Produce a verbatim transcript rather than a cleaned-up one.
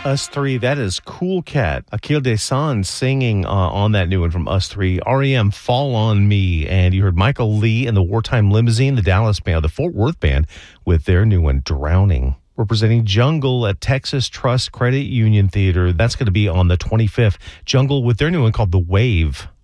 Us Three, that is Cool Cat. Akil Desan singing uh, on that new one from Us Three. R E M, Fall on Me. And you heard Michael Lee and the Wartime Limousine, the Dallas band, the Fort Worth band, with their new one, Drowning. We're presenting Jungle at Texas Trust Credit Union Theater. That's going to be on the twenty-fifth. Jungle with their new one called The Wave.